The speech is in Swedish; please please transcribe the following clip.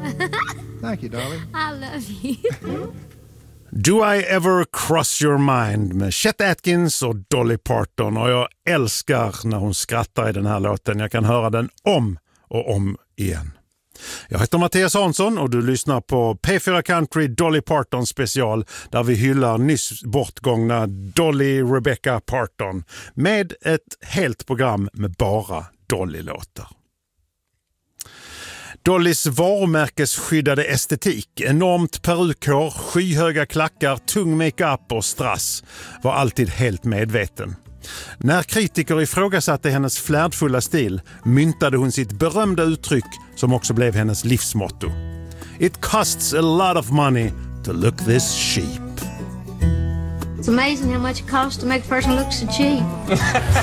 Thank you, darling. I love you. Do I Ever Cross Your Mind med Chet Atkins och Dolly Parton. Och jag älskar när hon skrattar i den här låten. Jag kan höra den om och om igen. Jag heter Mattias Hansson och du lyssnar på P4 Country Dolly Parton special där vi hyllar nyss bortgångna Dolly Rebecca Parton med ett helt program med bara Dolly-låtar. Dollys varumärkesskyddade estetik, enormt perukhår, skyhöga klackar, tung makeup och strass var alltid helt medveten. När kritiker ifrågasatte hennes flärdfulla stil myntade hon sitt berömda uttryck som också blev hennes livsmotto. It costs a lot of money to look this cheap. It's amazing how much it costs to make a person look so cheap.